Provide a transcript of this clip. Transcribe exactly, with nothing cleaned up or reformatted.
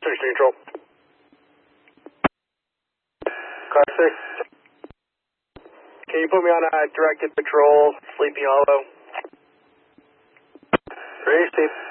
six neutral. Car six. Can you put me on a directed patrol, Sleepy Hollow? Ready, Steve.